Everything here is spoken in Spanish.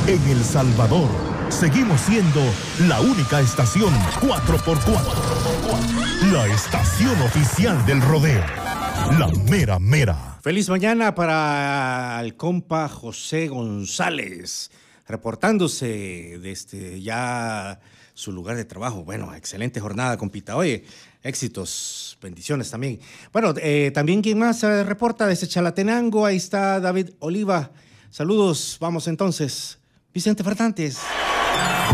En El Salvador, seguimos siendo la única estación 4x4. La estación oficial del rodeo. La mera mera. Feliz mañana para el compa José González, reportándose desde ya su lugar de trabajo. Bueno, excelente jornada, compita. Oye, éxitos, bendiciones también. Bueno, también quien más reporta desde Chalatenango, ahí está David Oliva. Saludos, vamos entonces. Vicente Fernández.